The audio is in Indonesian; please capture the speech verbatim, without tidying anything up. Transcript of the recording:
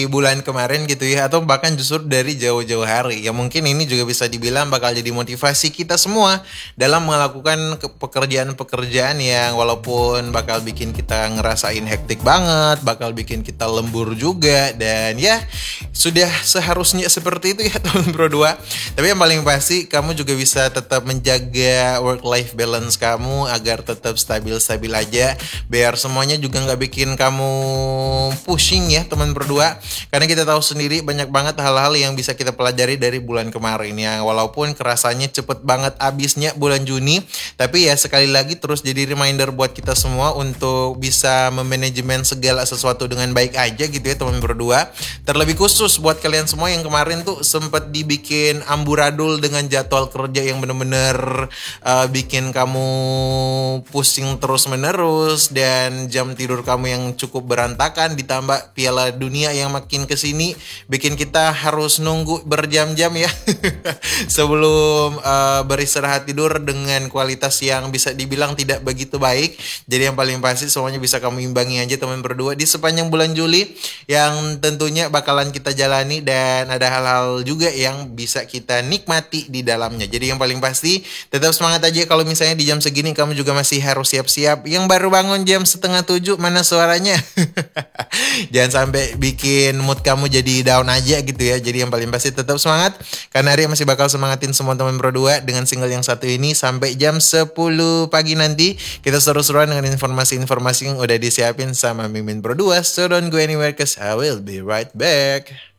di bulan kemarin gitu ya, atau bahkan justru dari jauh-jauh hari. Ya mungkin ini juga bisa dibilang bakal jadi motivasi kita semua dalam melakukan pekerjaan-pekerjaan yang walaupun bakal bikin kita ngerasain hektik banget, bakal bikin kita lembur juga, dan ya sudah seharusnya seperti itu ya teman Pro dua. Tapi yang paling pasti kamu juga bisa tetap menjaga work life balance kamu agar tetap stabil-stabil aja, biar semuanya juga nggak bikin kamu pushing ya teman Pro dua. Karena kita tahu sendiri banyak banget hal-hal yang bisa kita pelajari dari bulan kemarin ya. Walaupun kerasanya cepet banget abisnya bulan Juni, tapi ya sekali lagi terus jadi reminder buat kita semua untuk bisa memanajemen segala sesuatu dengan baik aja gitu ya teman berdua. Terlebih khusus buat kalian semua yang kemarin tuh sempet dibikin amburadul dengan jadwal kerja yang bener-bener uh, bikin kamu pusing terus menerus, dan jam tidur kamu yang cukup berantakan, ditambah Piala Dunia yang makin kesini bikin kita harus nunggu berjam-jam ya sebelum uh, beristirahat tidur dengan kualitas yang bisa dibilang tidak begitu baik. Jadi yang paling pasti semuanya bisa kamu imbangi aja teman berdua di sepanjang bulan Juli yang tentunya bakalan kita jalani, dan ada hal-hal juga yang bisa kita nikmati di dalamnya. Jadi yang paling pasti tetap semangat aja. Kalau misalnya di jam segini kamu juga masih harus siap-siap, yang baru bangun jam setengah tujuh mana suaranya jangan sampai bikin mood kamu jadi down aja gitu ya. Jadi yang paling pasti tetap semangat, karena Arya masih bakal semangatin semua teman Pro dua dengan single yang satu ini sampai jam sepuluh pagi nanti. Kita seru-seruan dengan informasi-informasi yang udah disiapin sama Mimin Pro dua. So don't go anywhere cause I will be right back.